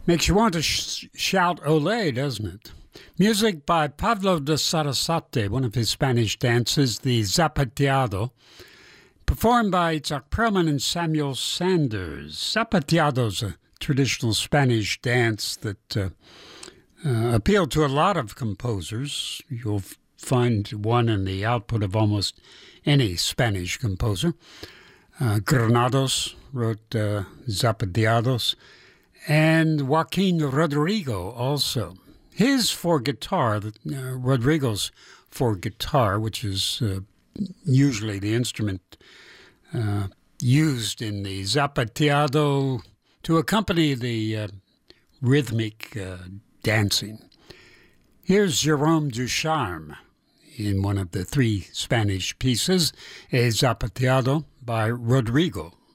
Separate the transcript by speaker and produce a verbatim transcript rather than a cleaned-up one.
Speaker 1: Makes you want to sh- shout Olé, doesn't it? Music by Pablo de Sarasate, one of his Spanish dances, the Zapateado, performed by Itzhak Perlman and Samuel Sanders. Zapateado's a traditional Spanish dance that uh, uh, appealed to a lot of composers. You'll find one in the output of almost any Spanish composer. Uh, Granados wrote uh, Zapateados, and Joaquin Rodrigo also. His for guitar, uh, Rodrigo's for guitar, which is uh, usually the instrument uh, used in the zapateado to accompany the uh, rhythmic uh, dancing. Here's Jérôme Ducharme in one of the three Spanish pieces, A Zapateado by Rodrigo.